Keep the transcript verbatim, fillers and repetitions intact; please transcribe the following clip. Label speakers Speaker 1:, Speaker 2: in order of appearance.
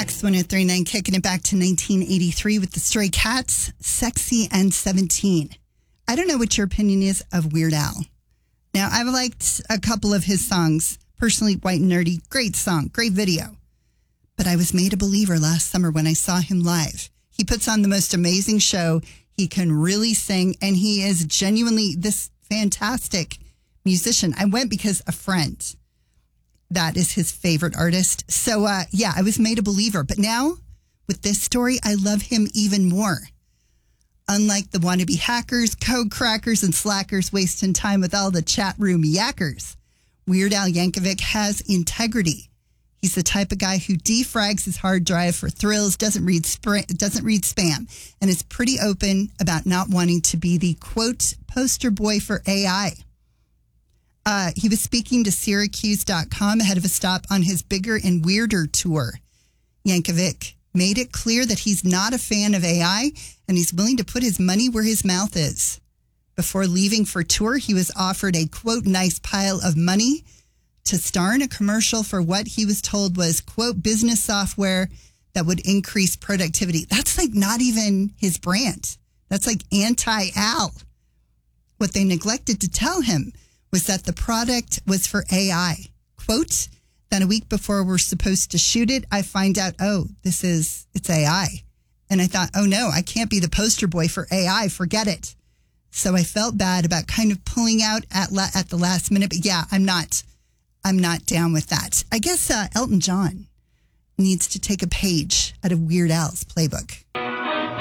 Speaker 1: X one oh three point nine kicking it back to nineteen eighty-three with the Stray Cats, Sexy and seventeen. I don't know what your opinion is of Weird Al. Now, I've liked a couple of his songs. Personally, White and Nerdy, great song, great video. But I was made a believer last summer when I saw him live. He puts on the most amazing show. He can really sing, and he is genuinely this fantastic musician. I went because a friend, that is his favorite artist. So, uh, yeah, I was made a believer. But now, with this story, I love him even more. Unlike the wannabe hackers, code crackers, and slackers wasting time with all the chat room yackers, Weird Al Yankovic has integrity. He's the type of guy who defrags his hard drive for thrills, doesn't read spr- doesn't read spam, and is pretty open about not wanting to be the, quote, poster boy for A I. Uh, he was speaking to Syracuse dot com ahead of a stop on his Bigger and Weirder tour. Yankovic made it clear that he's not a fan of A I, and he's willing to put his money where his mouth is. Before leaving for tour, he was offered a, quote, nice pile of money to star in a commercial for what he was told was, quote, business software that would increase productivity. That's like not even his brand. That's like anti-Al. What they neglected to tell him was that the product was for A I. Quote, then a week before we're supposed to shoot it, I find out, oh, this is, it's A I. And I thought, oh no, I can't be the poster boy for A I. Forget it. So I felt bad about kind of pulling out at la- at the last minute. But yeah, I'm not, I'm not down with that. I guess uh, Elton John needs to take a page out of Weird Al's playbook.